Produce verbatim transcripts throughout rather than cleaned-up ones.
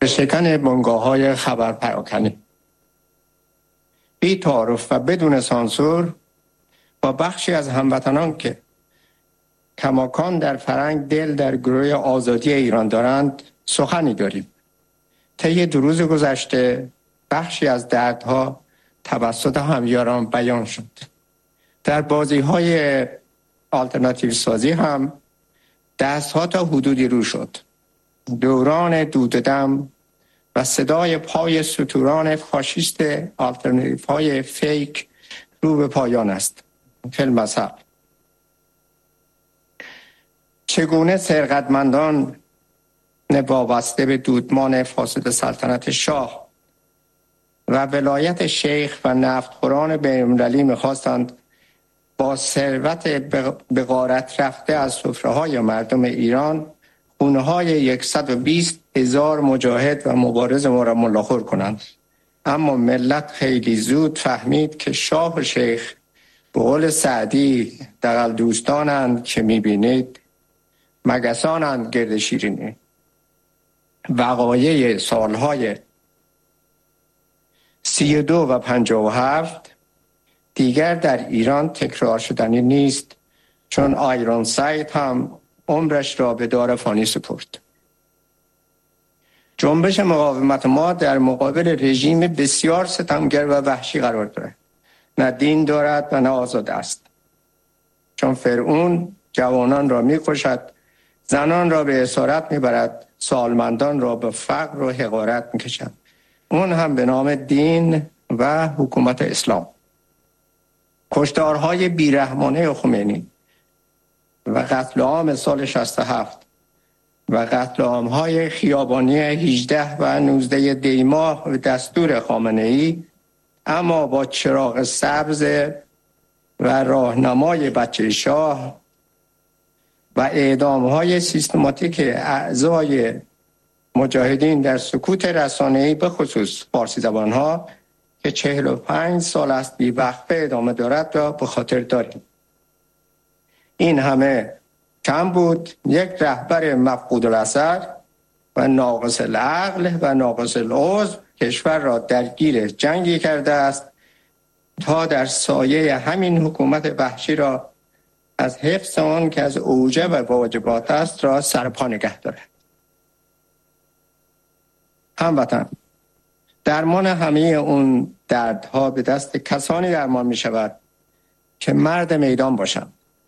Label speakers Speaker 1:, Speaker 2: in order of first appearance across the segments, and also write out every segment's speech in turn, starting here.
Speaker 1: شکن بنگاه‌های خبر پراکنی بی تعارف و بدون سانسور با بخشی از هموطنان که کماکان در فرهنگ دل در گروه آزادی ایران دارند سخنی داریم. طی دو روز گذشته بخشی از دردها توسط همیاران بیان شد. در بازی‌های آلترناتیو سازی هم دست‌ها تا حدودی رو شد. دوران دود دم و صدای پای ستوران فاشیست آلترناتیوهای فیک رو به پایان است. فیلم مثل چگونه سرقتمندان وابسته به دودمان فاسد سلطنت شاه و ولایت شیخ و نفتخوران بین‌المللی می‌خواستند با ثروت به غارت رفته از سفره‌های مردم ایران خونه‌های صد و بیست هزار مجاهد و مبارز ما را ملاخور کنند. اما ملت خیلی زود فهمید که شاه و شیخ به قول سعدی دغل دوستانند که می‌بینید مگسانند گرد شیرینی. وقایع سالهای سی و دو و پنجاه و هفت دیگر در ایران تکرار شدنی نیست، چون آیرون ساید هم عمرش را به دار فانی سپرد. جنبش مقاومت ما در مقابل رژیم بسیار ستمگر و وحشی قرار دارد. نه دین دارد و نه آزاد است. چون فرعون جوانان را می‌کشد، زنان را به اسارت می‌برد، سالمندان را به فقر و حقارت می‌کشد. اون هم به نام دین و حکومت اسلام. کشتارهای بیرحمانه خمینی و قتل عام سال شصت و هفت و قتل عام‌های خیابانی هجده و نوزده دی ماه به دستور خامنه‌ای، اما با چراغ سبز و راهنمای بچه شاه و اعدام‌های سیستماتیک اعضای مجاهدین در سکوت رسانه‌ای به خصوص فارسی زبان‌ها که چهل و پنج سال است بی‌وقفه ادامه دارد را به خاطر داریم. این همه کم بود یک رهبر مفقود الاثر و ناقص العقل و ناقص العضو کشور را درگیر جنگی کرده است تا در سایه همین حکومت وحشی را از حفظ آن که از اوجب و واجبات است را سرپا نگه دارد. هموطن، درمان همه اون دردها به دست کسانی درمان می شود که مرد میدان باشند.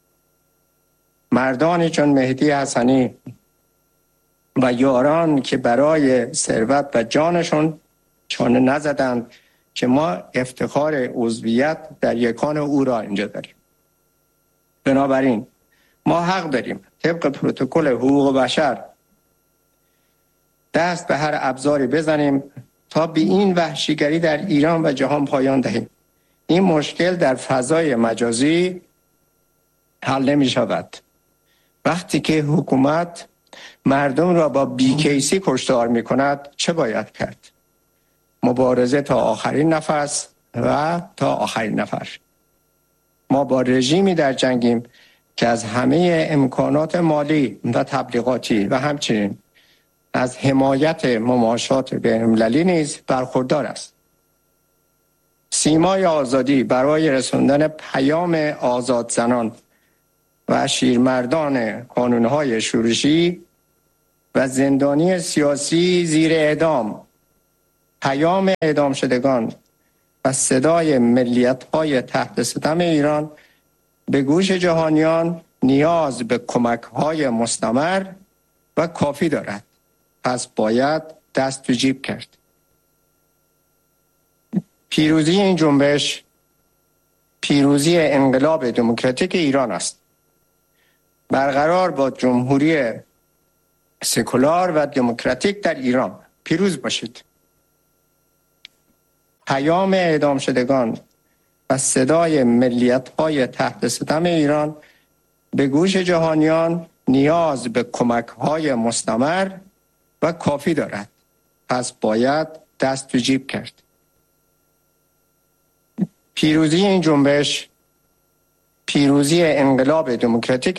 Speaker 1: مردانی چون مهدی حسنی و یاران که برای ثروت و جانشون چانه نزدند که ما افتخار عضویت در یکان او را اینجا داریم. بنابراین ما حق داریم طبق پروتکل حقوق بشر دست به هر ابزاری بزنیم تا به این وحشیگری در ایران و جهان پایان دهیم. این مشکل در فضای مجازی حل نمی شود. وقتی که حکومت مردم را با بیکیسی کشتار می کند چه باید کرد؟ مبارزه تا آخرین نفس و تا آخرین نفر. ما با رژیمی در جنگیم که از همه امکانات مالی و تبلیغاتی و همچنین از حمایت مماشات بین‌المللی نیز برخوردار است. سیمای آزادی برای رساندن پیام آزاد زنان و شیرمردان قانون‌های شورشی و زندانی سیاسی زیر اعدام، پیام اعدام شدگان و صدای ملیت‌های تحت ستم ایران به گوش جهانیان نیاز به کمک‌های مستمر و کافی دارد. پس باید دست تو جیب کرد. پیروزی این جنبش پیروزی انقلاب دموکراتیک ایران است. برقرار با جمهوری سکولار و دموکراتیک در ایران. پیروز باشید. پیام اعدام شدگان و صدای ملیت‌های تحت ستم ایران به گوش جهانیان نیاز به کمک‌های مستمر و کافی دارد. پس باید دست تو جیب کرد. پیروزی این جنبش پیروزی انقلاب دموکراتیک